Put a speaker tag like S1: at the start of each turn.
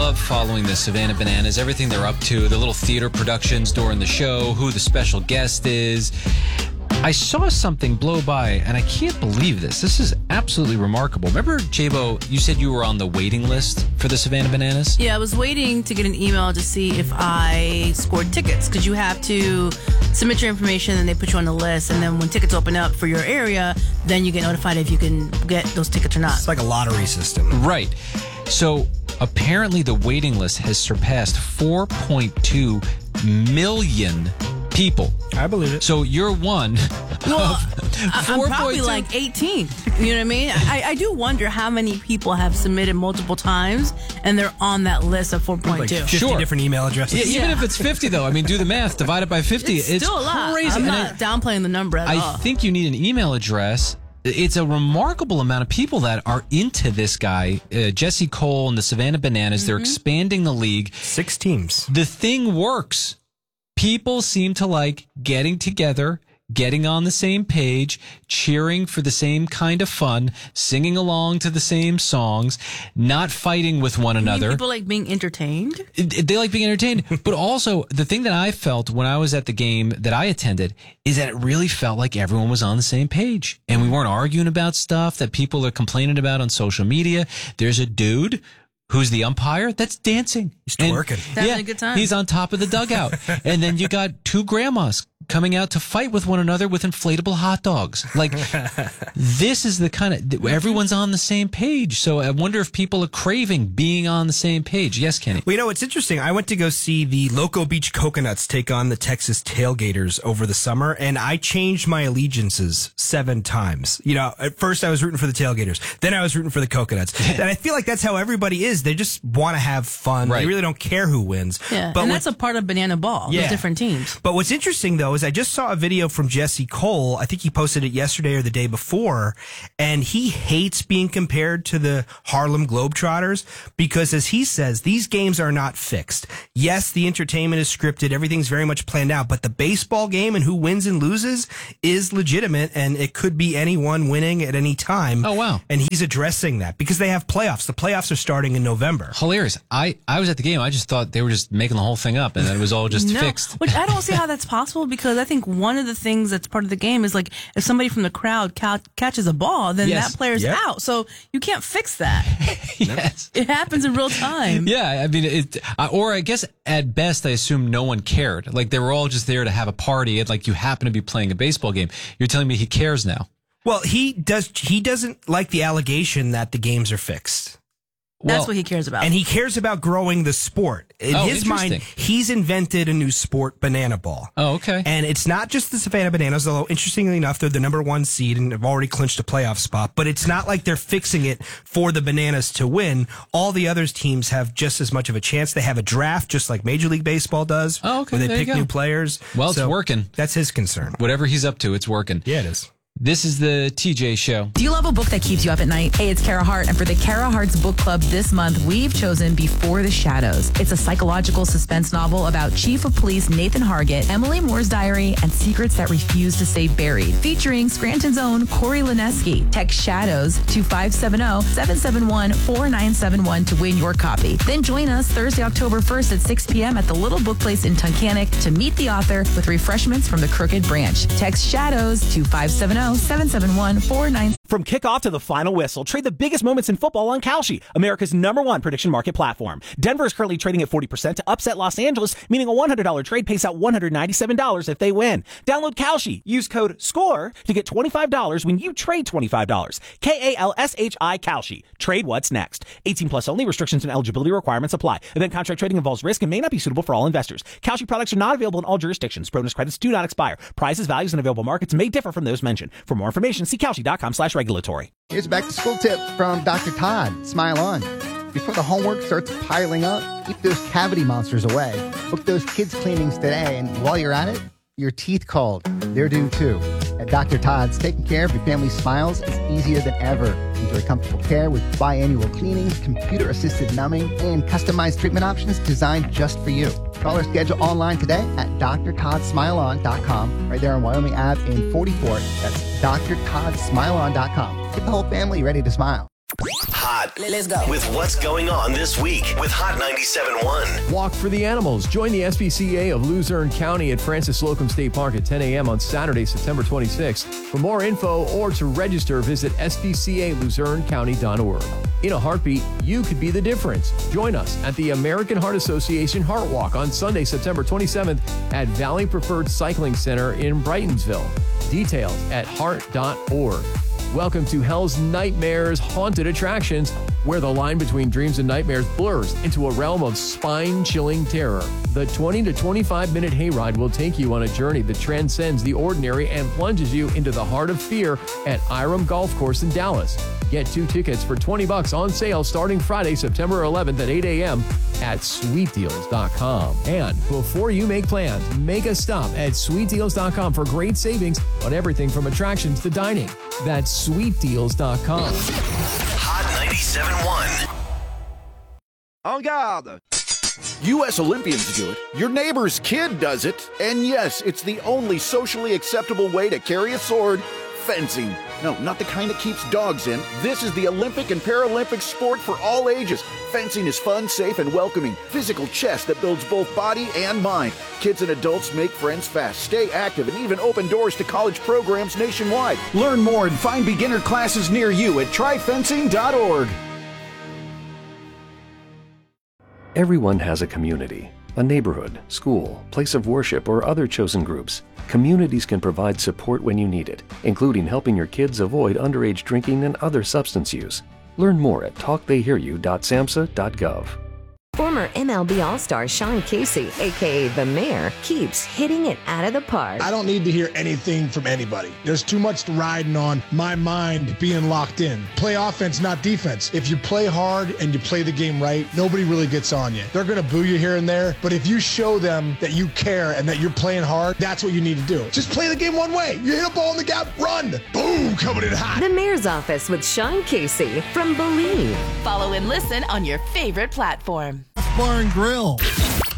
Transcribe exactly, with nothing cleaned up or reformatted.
S1: love following the Savannah Bananas, everything they're up to, the little theater productions during the show, who the special guest is. I saw something blow by, and I can't believe this. This is absolutely remarkable. Remember, J-Bo, you said you were on the waiting list for the Savannah Bananas?
S2: Yeah, I was waiting to get an email to see if I scored tickets, because you have to submit your information, and they put you on the list, and then when tickets open up for your area, then you get notified if you can get those tickets or not.
S3: It's like a lottery system.
S1: Right. So apparently the waiting list has surpassed four point two million people.
S3: I believe it.
S1: So you're one.
S2: Well, I- I'm probably like eighteen. You know what I mean? I, I do wonder how many people have submitted multiple times and they're on that list of four point two.
S3: Like fifty
S1: Sure.
S3: different email addresses.
S1: Yeah, even
S2: Yeah.
S1: if it's fifty, though, I mean, do the math. Divide it by fifty.
S2: It's,
S1: It's,
S2: still a lot.
S1: crazy.
S2: I'm
S1: And
S2: not
S1: I,
S2: downplaying the number at
S1: I
S2: all.
S1: think you need an email address. It's a remarkable amount of people that are into this guy, uh, Jesse Cole and the Savannah Bananas.
S2: Mm-hmm.
S1: They're expanding the league.
S3: Six teams.
S1: The thing works. People seem to like getting together, getting on the same page, cheering for the same kind of fun, singing along to the same songs, not fighting with one
S2: You mean
S1: another.
S2: people like being entertained?
S1: It- They like being entertained. But also, the thing that I felt when I was at the game that I attended is that it really felt like everyone was on the same page. And we weren't arguing about stuff that people are complaining about on social media. There's a dude who's the umpire that's dancing.
S3: He's
S1: And-
S3: twerking.
S2: Having a good time.
S1: He's on top of the dugout. And then you got two grandmas coming out to fight with one another with inflatable hot dogs. Like, this is the kind of, everyone's on the same page. So I wonder if people are craving being on the same page. Yes, Kenny?
S3: Well, you know, it's interesting. I went to go see the Loco Beach Coconuts take on the Texas Tailgaters over the summer, and I changed my allegiances seven times. You know, at first I was rooting for the Tailgaters. Then I was rooting for the Coconuts. And I feel like that's how everybody is. They just want to have fun.
S1: Right.
S3: They really don't care who wins.
S2: Yeah,
S3: But
S2: and
S3: what-
S2: that's a part of Banana Ball,
S3: Yeah.
S2: those different teams.
S3: But what's interesting, though, is I just saw a video from Jesse Cole. I think he posted it yesterday or the day before, and he hates being compared to the Harlem Globetrotters because, as he says, these games are not fixed. Yes, the entertainment is scripted. Everything's very much planned out, but the baseball game and who wins and loses is legitimate, and it could be anyone winning at any time.
S1: Oh, wow.
S3: And he's addressing that because they have playoffs. The playoffs are starting in November.
S1: Hilarious. I, I was at the game. I just thought they were just making the whole thing up and that it was all just
S2: No,
S1: fixed.
S2: which I don't see how that's possible because I think one of the things that's part of the game is like if somebody from the crowd ca- catches a ball, then
S1: Yes.
S2: that player's
S3: Yep.
S2: out. So you can't fix that.
S1: Yes.
S2: It happens in real time.
S1: Yeah, I mean, it, I- or I guess at best, I assume no one cared. Like they were all just there to have a party, and like you happen to be playing a baseball game. You're telling me he cares now?
S3: Well, he does. He doesn't like the allegation that the games are fixed.
S2: That's
S1: Well,
S2: what he cares about.
S3: And he cares about growing the sport. In
S1: Oh,
S3: his mind,
S1: interesting.
S3: he's invented a new sport, banana ball.
S1: Oh, okay.
S3: And it's not just the Savannah Bananas, although interestingly enough, they're the number one seed and have already clinched a playoff spot. But it's not like they're fixing it for the Bananas to win. All the other teams have just as much of a chance. They have a draft, just like Major League Baseball does,
S1: Oh, okay.
S3: where they
S1: There you
S3: pick
S1: go.
S3: new players.
S1: Well, it's
S3: So
S1: working.
S3: That's his concern.
S1: Whatever he's up to, it's working.
S3: Yeah, it is.
S1: This is the T J Show.
S4: Do you love a book that keeps you up at night? Hey, it's Kara Hart, and for the Kara Hart's Book Club this month, we've chosen Before the Shadows. It's a psychological suspense novel about Chief of Police Nathan Hargett, Emily Moore's diary, and secrets that refuse to stay buried. Featuring Scranton's own Corey Lineski. Text SHADOWS to five seven zero, seven seven one, four nine seven one to win your copy. Then join us Thursday, October first at six p.m. at the Little Book Place in Tunkhannock to meet the author with refreshments from the Crooked Branch. Text SHADOWS to five seven zero, seven seven one, four nine.
S5: From kickoff to the final whistle, trade the biggest moments in football on Kalshi, America's number one prediction market platform. Denver is currently trading at forty percent to upset Los Angeles, meaning a one hundred dollars trade pays out one hundred ninety-seven dollars if they win. Download Kalshi. Use code SCORE to get twenty-five dollars when you trade twenty-five dollars. K A L S H I Kalshi. Trade what's next. eighteen plus only. Restrictions and eligibility requirements apply. Event contract trading involves risk and may not be suitable for all investors. Kalshi products are not available in all jurisdictions. Bonus credits do not expire. Prices, values, and available markets may differ from those mentioned. For more information, see Kalshi.com slash regulatory.
S6: Here's a back-to-school tip from Doctor Todd. Smile on. Before the homework starts piling up, keep those cavity monsters away. Book those kids' cleanings today, and while you're at it, your teeth called. They're due too. At Doctor Todd's, taking care of your family's smiles is easier than ever. Enjoy comfortable care with biannual cleanings, computer-assisted numbing, and customized treatment options designed just for you. Call or schedule online today at D R Todd Smile On dot com, right there on Wyoming Avenue in forty-four. That's D R Todd Smile On dot com. Get the whole family ready to smile.
S7: Hi. Hot.
S2: Let's go.
S7: With what's going on this week with Hot ninety-seven point one.
S8: Walk for the Animals. Join the S P C A of Luzerne County at Francis Slocum State Park at ten a.m. on Saturday, September twenty-sixth. For more info or to register, visit s p c a luzerne county dot org. In a heartbeat, you could be the difference. Join us at the American Heart Association Heart Walk on Sunday, September twenty-seventh at Valley Preferred Cycling Center in Brightonsville. Details at heart dot org. Welcome to Hell's Nightmares Haunted Attractions, where the line between dreams and nightmares blurs into a realm of spine-chilling terror. The twenty to twenty-five minute hayride will take you on a journey that transcends the ordinary and plunges you into the heart of fear at Iram Golf Course in Dallas. Get two tickets for twenty bucks on sale starting Friday, September eleventh at eight a.m. at sweet deals dot com. And before you make plans, make a stop at sweet deals dot com for great savings on everything from attractions to dining. That's sweet deals dot com.
S7: Hot ninety-seven point one.
S9: En garde! U S Olympians do it, your neighbor's kid does it, and yes, it's the only socially acceptable way to carry a sword: fencing. No, not the kind that keeps dogs in. This is the Olympic and Paralympic sport for all ages. Fencing is fun, safe, and welcoming. Physical chess that builds both body and mind. Kids and adults make friends fast, stay active, and even open doors to college programs nationwide. Learn more and find beginner classes near you at try fencing dot org.
S10: Everyone has a community, a neighborhood, school, place of worship, or other chosen groups. Communities can provide support when you need it, including helping your kids avoid underage drinking and other substance use. Learn more at talk they hear you dot samhsa dot gov.
S11: Former M L B All-Star Sean Casey, a k a. The Mayor, keeps hitting it out of the park.
S12: I don't need to hear anything from anybody. There's too much riding on my mind being locked in. Play offense, not defense. If you play hard and you play the game right, nobody really gets on you. They're going to boo you here and there, but if you show them that you care and that you're playing hard, that's what you need to do. Just play the game one way. You hit a ball in the gap, run. Boom, coming in hot.
S11: The Mayor's Office with Sean Casey from Believe.
S13: Follow and listen on your favorite platform.
S14: Bar and Grill.